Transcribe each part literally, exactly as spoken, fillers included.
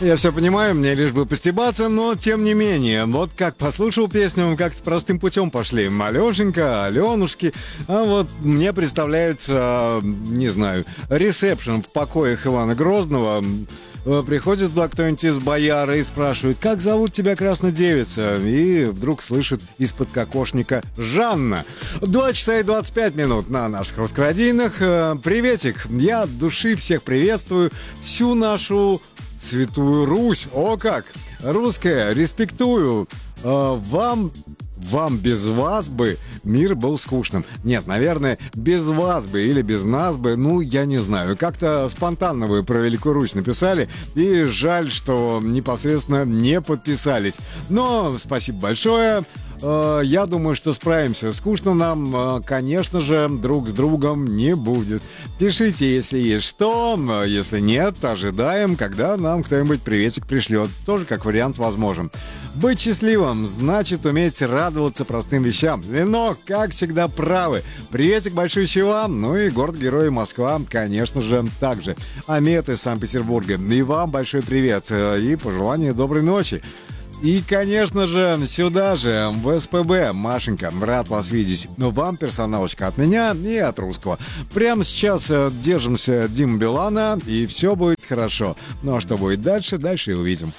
Я все понимаю, мне лишь бы постебаться, но тем не менее. Вот как послушал песню, как-то простым путем пошли. Алешенька, Аленушки. А вот мне представляется, не знаю, ресепшн в покоях Ивана Грозного. Приходит туда кто-нибудь из бояр и спрашивает: как зовут тебя, краснодевица? И вдруг слышит из-под кокошника: Жанна. Два часа и двадцать пять минут на наших русскородийных. Приветик, я от души всех приветствую. Всю нашу Святую Русь. О как! Русская, респектую. Вам... Вам без вас бы мир был скучным. Нет, наверное, без вас бы или без нас бы, ну, я не знаю. Как-то спонтанно вы про Великую Русь написали, и жаль, что непосредственно не подписались. Но спасибо большое. Я думаю, что справимся. Скучно нам, конечно же, друг с другом не будет. Пишите, если есть что. Если нет, ожидаем, когда нам кто-нибудь приветик пришлет. Тоже как вариант возможен. Быть счастливым значит уметь радоваться простым вещам. Ленок, как всегда, правы. Приветик большущий вам. Ну и город-герой Москва, конечно же, также. Амет из Санкт-Петербурга. И вам большой привет. И пожелание доброй ночи. И, конечно же, сюда же, в СПБ. Машенька, рад вас видеть. Вам персоналочка от меня и от русского. Прямо сейчас держимся Димы Билана, и все будет хорошо. Ну а что будет дальше, дальше и увидим.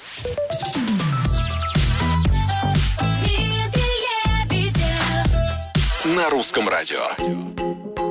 На русском радио.